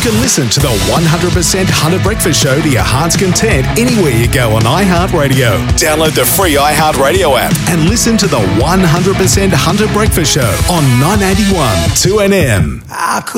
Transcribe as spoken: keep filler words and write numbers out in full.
can listen to the one hundred percent Hunter Breakfast Show to your heart's content anywhere you go on iHeartRadio. Download the free iHeartRadio app and listen to the one hundred percent Hunter Breakfast Show on nine eighty-one two N M. I could